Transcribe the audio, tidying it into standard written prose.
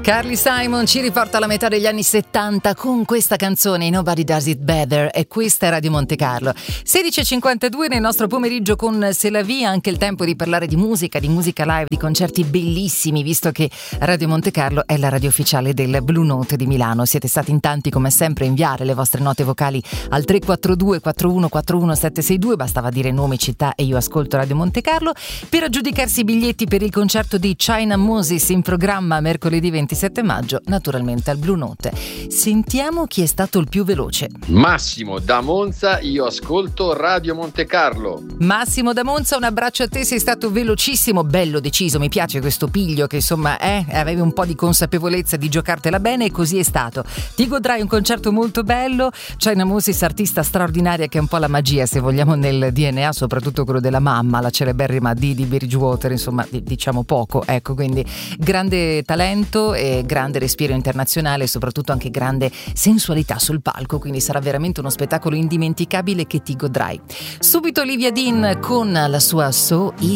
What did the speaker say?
Carly Simon ci riporta alla metà degli anni 70 con questa canzone Nobody Does It Better, e questa è Radio Monte Carlo. 16:52 nel nostro pomeriggio con C'est la vie, anche il tempo di parlare di musica live, di concerti bellissimi, visto che Radio Monte Carlo è la radio ufficiale del Blue Note di Milano. Siete stati in tanti come sempre a inviare le vostre note vocali al 342 4141 762, bastava dire nome, città e io ascolto Radio Monte Carlo, per aggiudicarsi i biglietti per il concerto di China Moses in programma mercoledì 27 maggio, naturalmente al Blue Note. Sentiamo chi è stato il più veloce. Massimo da Monza, io ascolto Radio Monte Carlo. Massimo da Monza, un abbraccio a te, sei stato velocissimo, bello deciso, mi piace questo piglio che insomma avevi un po' di consapevolezza di giocartela bene, e così è stato. Ti godrai un concerto molto bello. China Moses, artista straordinaria che è un po' la magia, se vogliamo, nel DNA, soprattutto quello della mamma, la celeberrima Didi Bridgewater, insomma diciamo poco, ecco, quindi grande talento e grande respiro internazionale e soprattutto anche grande sensualità sul palco, quindi sarà veramente uno spettacolo indimenticabile che ti godrai. Subito Olivia Dean con la sua So Easy.